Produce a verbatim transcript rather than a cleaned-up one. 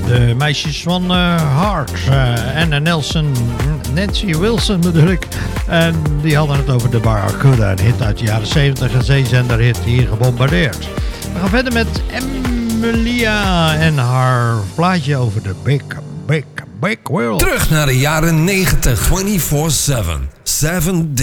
De meisjes van uh, Heart, uh, Anna Nelson, Nancy Wilson bedoel ik. En die hadden het over de Barracuda, een hit uit de jaren zeventig, een zeezenderhit hier gebombardeerd. We gaan verder met Emilia en haar plaatje over de Big, Big, Big World. Terug naar de jaren negentig, vierentwintig zeven. seven